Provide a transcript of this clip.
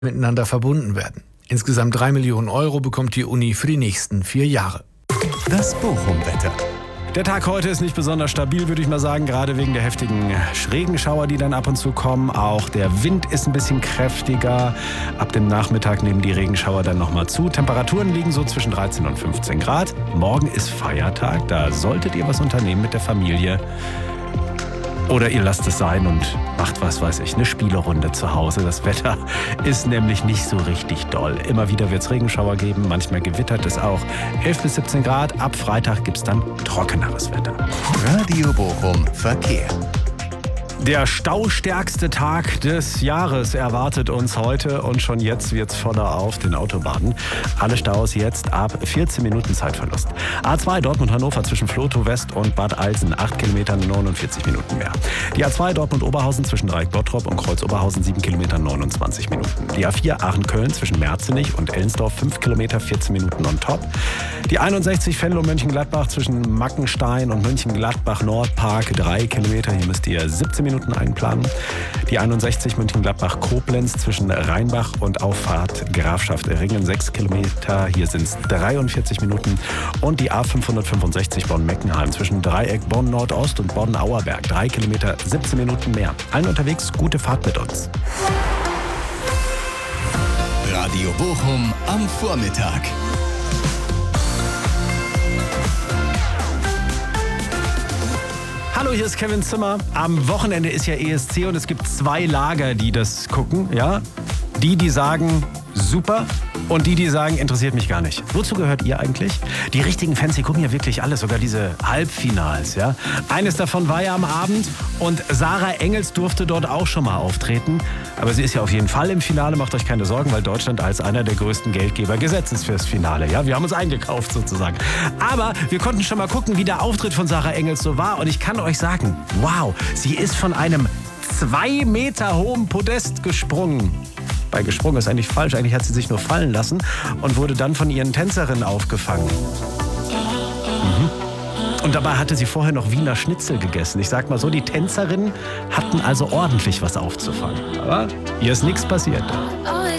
miteinander verbunden werden. Insgesamt 3 Millionen Euro bekommt die Uni für die nächsten 4 Jahre. Das Bochum-Wetter. Der Tag heute ist nicht besonders stabil, würde ich mal sagen, gerade wegen der heftigen Regenschauer, die dann ab und zu kommen. Auch der Wind ist ein bisschen kräftiger. Ab dem Nachmittag nehmen die Regenschauer dann nochmal zu. Temperaturen liegen so zwischen 13 und 15 Grad. Morgen ist Feiertag, da solltet ihr was unternehmen mit der Familie. Oder ihr lasst es sein und macht, was weiß ich, eine Spielerunde zu Hause. Das Wetter ist nämlich nicht so richtig doll. Immer wieder wird es Regenschauer geben, manchmal gewittert es auch. 11 bis 17 Grad, ab Freitag gibt es dann trockeneres Wetter. Radio Bochum Verkehr. Der staustärkste Tag des Jahres erwartet uns heute und schon jetzt wird's voller auf den Autobahnen. Alle Staus jetzt ab 14 Minuten Zeitverlust. A2 Dortmund-Hannover zwischen Vlotho West und Bad Eilsen 8 Kilometer 49 Minuten mehr. Die A2 Dortmund-Oberhausen zwischen Dreieck-Bottrop und Kreuz-Oberhausen 7 Kilometer 29 Minuten. Die A4 Aachen-Köln zwischen Merzenich und Ellensdorf 5 Kilometer 14 Minuten on top. Die 61 Venlo-Mönchengladbach zwischen Mackenstein und Mönchengladbach-Nordpark 3 Kilometer. Hier müsst ihr 17 Minuten einplanen. Die 61 Mönchengladbach-Koblenz zwischen Rheinbach und Auffahrt Grafschaft Ringen 6 Kilometer. Hier sind es 43 Minuten. Und die A565 Bonn-Meckenheim zwischen Dreieck Bonn-Nordost und Bonn-Auerberg 3 Kilometer 17 Minuten mehr. Allen unterwegs, gute Fahrt mit uns. Radio Bochum am Vormittag. Hallo, hier ist Kevin Zimmer. Am Wochenende ist ja ESC und es gibt 2 Lager, die das gucken. Ja? Die sagen, super, und die sagen, interessiert mich gar nicht. Wozu gehört ihr eigentlich? Die richtigen Fans, die gucken ja wirklich alles, sogar diese Halbfinals. Ja? Eines davon war ja am Abend und Sarah Engels durfte dort auch schon mal auftreten. Aber sie ist ja auf jeden Fall im Finale, macht euch keine Sorgen, weil Deutschland als einer der größten Geldgeber gesetzt ist fürs Finale. Ja? Wir haben uns eingekauft sozusagen. Aber wir konnten schon mal gucken, wie der Auftritt von Sarah Engels so war. Und ich kann euch sagen, wow, sie ist von einem 2 Meter hohen Podest gesprungen. Bei gesprungen ist eigentlich falsch, eigentlich hat sie sich nur fallen lassen und wurde dann von ihren Tänzerinnen aufgefangen. Und dabei hatte sie vorher noch Wiener Schnitzel gegessen. Ich sag mal so, die Tänzerinnen hatten also ordentlich was aufzufangen. Aber hier ist nichts passiert.